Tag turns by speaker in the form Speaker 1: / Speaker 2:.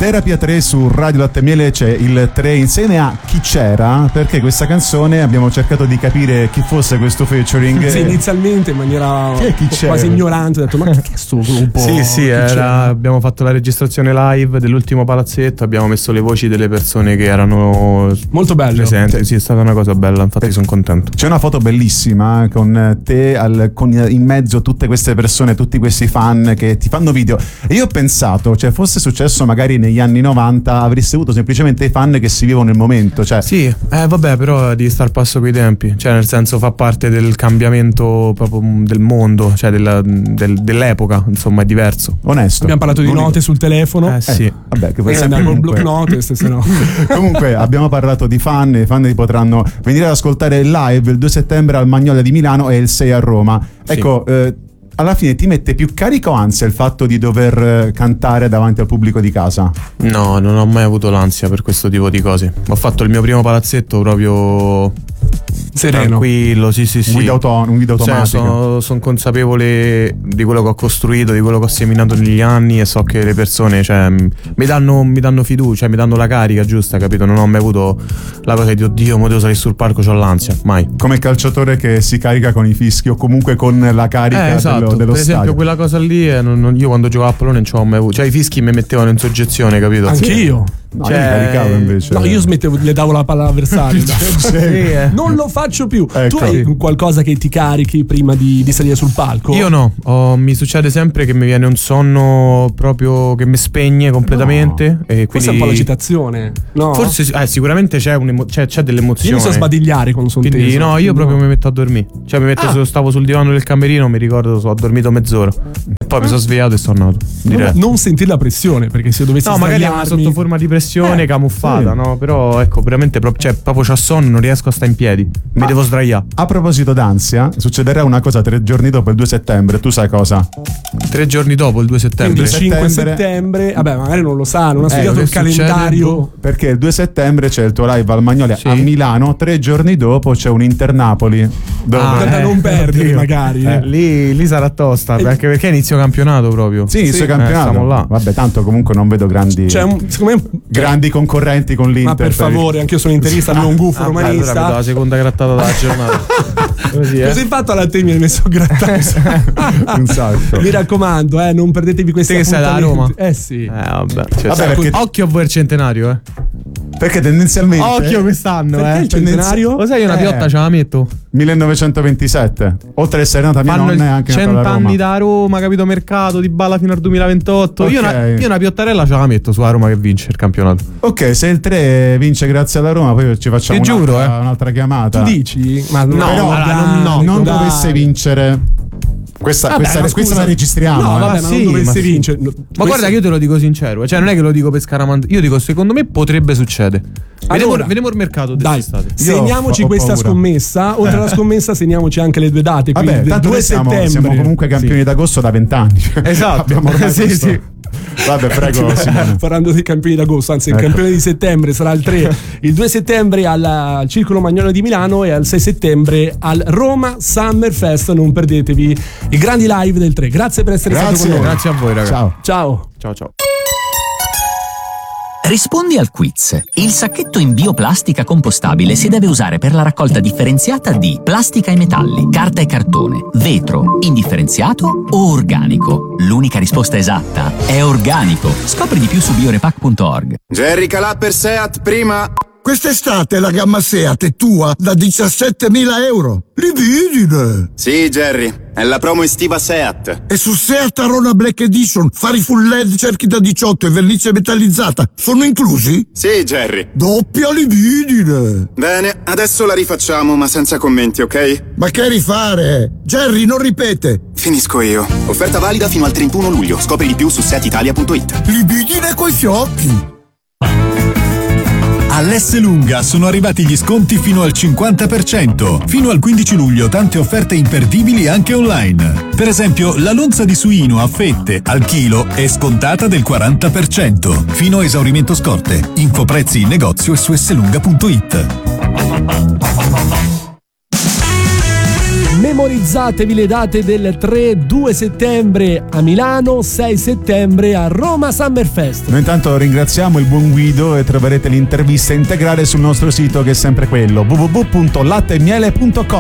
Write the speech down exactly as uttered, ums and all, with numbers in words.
Speaker 1: Terapia tre su Radio Latte e Miele, c'è il tre insieme a Chi c'era, perché questa canzone abbiamo cercato di capire chi fosse questo featuring.
Speaker 2: Sì, inizialmente in maniera
Speaker 1: chi
Speaker 2: quasi ignorante ho detto ma che è sto gruppo?
Speaker 3: Sì, sì, era, abbiamo fatto la registrazione live dell'ultimo palazzetto, abbiamo messo le voci delle persone che erano
Speaker 2: molto bello
Speaker 3: presenti.
Speaker 1: Sì.
Speaker 3: Sì, è stata una cosa bella, infatti sono contento.
Speaker 1: C'è una foto bellissima con te al, con in mezzo tutte queste persone, tutti questi fan che ti fanno video, e io ho pensato, cioè fosse successo magari negli anni novanta avresti avuto semplicemente i fan che si vivono il momento, cioè
Speaker 3: sì, eh vabbè, però devi star al passo coi tempi, cioè nel senso fa parte del cambiamento proprio del mondo, cioè della, del, dell'epoca, insomma è diverso.
Speaker 1: Onesto.
Speaker 2: Abbiamo parlato di
Speaker 1: L'unico.
Speaker 2: note sul telefono.
Speaker 3: Eh sì.
Speaker 1: Eh, vabbè, che poi
Speaker 2: E
Speaker 1: sempre
Speaker 2: andiamo col
Speaker 1: comunque...
Speaker 2: block notice, se no.
Speaker 1: Comunque abbiamo parlato di fan, i fan potranno venire ad ascoltare il live il due settembre al Magnolia di Milano e il sei a Roma. Ecco, sì. eh, alla fine ti mette più carica o ansia il fatto di dover cantare davanti al pubblico di casa?
Speaker 3: No, non ho mai avuto l'ansia per questo tipo di cose. Ho fatto il mio primo palazzetto proprio
Speaker 2: sereno,
Speaker 3: tranquillo, sì sì sì.
Speaker 1: Guida, auto- guida automatica.
Speaker 3: Cioè, sono son consapevole di quello che ho costruito, di quello che ho seminato negli anni, e so che le persone, cioè, mi danno, mi danno fiducia, mi danno la carica giusta, capito? Non ho mai avuto la cosa di oddio, mo devo salire sul palco, c'ho l'ansia, mai.
Speaker 1: Come il calciatore che si carica con i fischi o comunque con la carica
Speaker 3: eh, esatto.
Speaker 1: dello, dello
Speaker 3: per esempio
Speaker 1: stadio.
Speaker 3: quella cosa lì, eh, non, non, io quando giocavo a pallone non ci ho mai avuto, cioè i fischi mi mettevano in soggezione, capito?
Speaker 2: Anch'io.
Speaker 1: No,
Speaker 3: cioè...
Speaker 1: io mi caricavo invece.
Speaker 2: No, io smettevo, le davo la palla all'avversario.
Speaker 1: Sì,
Speaker 3: eh.
Speaker 2: Non lo faccio più.
Speaker 1: Ecco.
Speaker 2: Tu hai qualcosa che ti carichi prima di, di salire sul palco?
Speaker 3: Io no, oh, mi succede sempre che mi viene un sonno proprio che mi spegne completamente.
Speaker 2: No.
Speaker 3: E quindi...
Speaker 2: Questa è un po' la citazione. No?
Speaker 3: Forse eh, sicuramente c'è, c'è, c'è dell'emozione.
Speaker 2: Io mi so sbadigliare con son
Speaker 3: Quindi
Speaker 2: teso.
Speaker 3: no, io proprio
Speaker 2: no.
Speaker 3: mi metto a dormire. Cioè mi metto
Speaker 2: Ah.
Speaker 3: su, stavo sul divano del camerino, mi ricordo, so, ho dormito mezz'ora. E poi mi sono svegliato e sono nato.
Speaker 2: Non, non sentire la pressione, perché se dovessi
Speaker 3: No, magari è una
Speaker 2: sbagliarmi...
Speaker 3: sotto forma di pressione
Speaker 2: Eh,
Speaker 3: camuffata,
Speaker 1: sì.
Speaker 3: no? Però ecco, veramente pro- cioè, proprio c'ho sonno, non riesco a stare in piedi. Mi
Speaker 1: Ma-
Speaker 3: devo sdraiare.
Speaker 1: A proposito d'ansia, succederà una cosa tre giorni dopo il due settembre, tu sai cosa?
Speaker 3: Tre giorni dopo, il due settembre.
Speaker 2: Quindi il cinque
Speaker 1: settembre-
Speaker 2: settembre, vabbè, magari non lo sa, non ha
Speaker 1: Eh,
Speaker 2: studiato
Speaker 3: che
Speaker 2: il
Speaker 3: succede?
Speaker 2: calendario.
Speaker 1: Perché il due settembre c'è il tuo live al Magnolia
Speaker 3: Sì.
Speaker 1: a Milano, tre giorni dopo c'è un Inter-Napoli dove...
Speaker 3: Ah,
Speaker 2: da
Speaker 3: eh,
Speaker 2: non perdere,
Speaker 3: oddio.
Speaker 2: magari.
Speaker 3: Eh, lì, lì sarà tosta,
Speaker 2: Eh.
Speaker 3: anche perché inizio campionato proprio.
Speaker 1: Sì, inizio
Speaker 2: Sì.
Speaker 1: campionato.
Speaker 3: Eh, stiamo là.
Speaker 1: Vabbè, tanto comunque non vedo grandi,
Speaker 2: Cioè, un- secondo me...
Speaker 1: grandi concorrenti con l'Inter.
Speaker 2: Ma per
Speaker 1: il-
Speaker 2: favore, anche io sono interista, non un gufo
Speaker 3: Ah, beh, allora mi do
Speaker 2: romanista.
Speaker 3: la seconda grattata della giornata. Così, eh.
Speaker 2: Cosa hai fatto alla te? Mi hai messo grattato.
Speaker 1: Un sacco.
Speaker 2: Mi raccomando, eh, non perdetevi questi
Speaker 3: Te che sei da
Speaker 2: appuntamenti.
Speaker 3: Roma?
Speaker 2: Eh sì.
Speaker 3: Eh vabbè, cioè,
Speaker 1: Vabbè,
Speaker 3: sai,
Speaker 1: perché-
Speaker 3: occhio a voi il centenario, eh.
Speaker 1: Perché tendenzialmente
Speaker 3: Occhio quest'anno,
Speaker 2: Perché
Speaker 3: eh.
Speaker 2: il centenario?
Speaker 3: Lo sai, una
Speaker 1: Eh.
Speaker 3: piotta ce la metto.
Speaker 1: millenovecentoventisette. Oltre ad essere nata mia
Speaker 3: Fanno
Speaker 1: nonna è anche nata a Roma.
Speaker 3: cent'anni da Roma, capito, mercato di balla fino al duemilaventotto. Io,
Speaker 1: Ok.
Speaker 3: una, io una piottarella ce la metto sulla Roma che vince il campionato.
Speaker 1: Ok, se il tre vince grazie alla Roma, poi ci facciamo
Speaker 3: Ti giuro,
Speaker 1: un'altra,
Speaker 3: eh.
Speaker 1: un'altra chiamata.
Speaker 2: Tu dici? Ma
Speaker 3: No,
Speaker 1: Però
Speaker 3: allora, non- no,
Speaker 1: non
Speaker 2: dai.
Speaker 1: dovesse vincere. Questa,
Speaker 2: Vabbè,
Speaker 1: questa,
Speaker 2: ma
Speaker 1: questa
Speaker 2: scusa.
Speaker 1: la registriamo.
Speaker 2: No,
Speaker 1: eh.
Speaker 2: vabbè,
Speaker 3: Ma
Speaker 2: ma
Speaker 3: sì,
Speaker 2: non dovesse
Speaker 3: ma sì.
Speaker 2: vincere. No,
Speaker 3: Ma
Speaker 2: questo-
Speaker 3: guarda che io te lo dico sincero, cioè non è che lo dico per scaramandare. Io dico, secondo me potrebbe succedere. Vediamo,
Speaker 2: Allora,
Speaker 3: vediamo il mercato
Speaker 2: dai,
Speaker 3: d'estate.
Speaker 2: segniamoci
Speaker 1: ho- ho
Speaker 2: questa
Speaker 1: paura.
Speaker 2: scommessa. Oltre alla scommessa, segniamoci anche le due date. Quindi
Speaker 1: Vabbè,
Speaker 2: del
Speaker 1: tanto
Speaker 2: due
Speaker 1: noi siamo,
Speaker 2: settembre.
Speaker 1: siamo comunque campioni
Speaker 2: Sì.
Speaker 1: d'agosto da vent'anni.
Speaker 3: Esatto.
Speaker 1: Abbiamo ormai
Speaker 3: Sì,
Speaker 1: questo-
Speaker 3: sì.
Speaker 1: Vabbè, prego Simone.
Speaker 2: Parlando dei campioni d'agosto, anzi il
Speaker 1: Ecco.
Speaker 2: campione di settembre sarà il tre, il due settembre al, al Circolo Magnolia di Milano e al sei settembre al Roma Summer Fest. Non perdetevi i grandi live del tre. Grazie per essere
Speaker 1: Grazie.
Speaker 2: stato con noi.
Speaker 3: Grazie a voi, ragazzi.
Speaker 1: Ciao.
Speaker 2: Ciao.
Speaker 3: Ciao ciao.
Speaker 4: Rispondi al quiz. Il sacchetto in bioplastica compostabile si deve usare per la raccolta differenziata di plastica e metalli, carta e cartone, vetro, indifferenziato o organico. L'unica risposta esatta è organico. Scopri di più su biorepack punto org.
Speaker 5: Jerry Calà per Seat prima.
Speaker 6: Quest'estate la gamma Seat è tua da diciassettemila euro. Libidine!
Speaker 5: Sì, Jerry, è la promo estiva Seat.
Speaker 6: E su Seat Arona Black Edition, fari full L E D, cerchi da diciotto e vernice metallizzata sono inclusi?
Speaker 5: Sì, Jerry.
Speaker 6: Doppia libidine!
Speaker 5: Bene, adesso la rifacciamo, ma senza commenti, ok?
Speaker 6: Ma che rifare? Jerry, non ripete!
Speaker 5: Finisco io. Offerta valida fino al trentuno luglio. Scopri di più su seat italia punto it.
Speaker 6: Libidine coi fiocchi!
Speaker 7: All'Esselunga sono arrivati gli sconti fino al cinquanta per cento. Fino al quindici luglio tante offerte imperdibili anche online. Per esempio, la lonza di suino a fette al chilo è scontata del quaranta per cento. Fino a esaurimento scorte. Infoprezzi in negozio e su esselunga punto it.
Speaker 2: Memorizzatevi le date del tre due settembre a Milano, sei settembre a Roma Summerfest.
Speaker 1: Noi intanto ringraziamo il buon Guido e troverete l'intervista integrale sul nostro sito, che è sempre quello w w w punto latte e miele punto com.